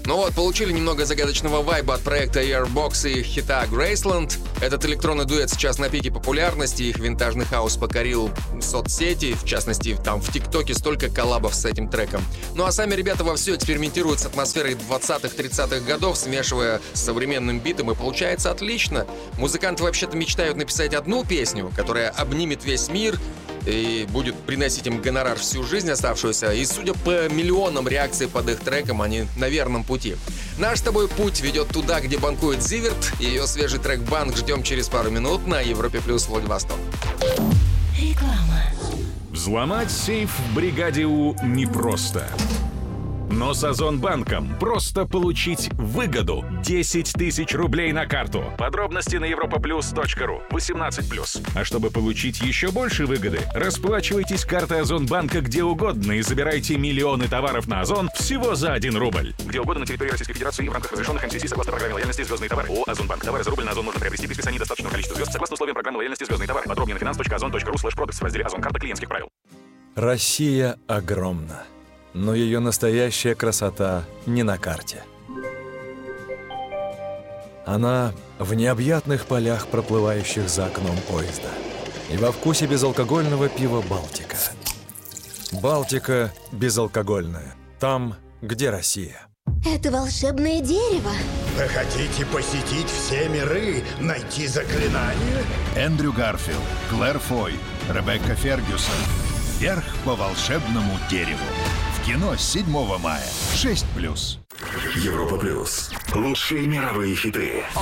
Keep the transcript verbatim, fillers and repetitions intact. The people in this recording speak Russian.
Ну вот, получили немного загадочного вайба от проекта Airbox и хита Graceland. Этот электронный дуэт сейчас на пике популярности, их винтажный хаус покорил соцсети, в частности, там в ТикТоке столько коллабов с этим треком. Ну а сами ребята вовсю экспериментируют с атмосферой двадцатых-тридцатых годов, смешивая с современным битом, и получается отлично. Музыканты вообще-то мечтают написать одну песню, которая обнимет весь мир и будет приносить им гонорар всю жизнь оставшуюся. И судя по миллионам реакций под их треком, они на верном пути. Наш с тобой путь ведет туда, где банкует Зиверт. Ее свежий трек «Банк» ждем через пару минут на Европе Плюс Владивосток. Реклама. Взломать сейф в бригаде У непросто. Но с Озонбанком просто получить выгоду. десять тысяч рублей на карту. Подробности на европаплюс точка ру. восемнадцать плюс. А чтобы получить еще больше выгоды, расплачивайтесь картой Озонбанка где угодно и забирайте миллионы товаров на Озон всего за один рубль. Где угодно на территории Российской Федерации и в рамках разрешенных эм си си согласно программе лояльности «Звездные товары». ООО «Озонбанк». Товары за рубль на Озон можно приобрести при списании достаточного количества звезд согласно условиям программы лояльности «Звездные товары». Подробнее на финанс точка озон точка ру слэш продакс в разделе «Озон». Карта клиентских правил. Россия огромна, но ее настоящая красота не на карте. Она в необъятных полях, проплывающих за окном поезда, и во вкусе безалкогольного пива «Балтика». «Балтика» безалкогольная. Там, где Россия. Это волшебное дерево. Вы хотите посетить все миры, найти заклинание? Эндрю Гарфилд, Клэр Фой, Ребекка Фергюсон. Вверх по волшебному дереву. В кино с седьмого мая. шесть плюс. Европа Плюс. Лучшие мировые хиты.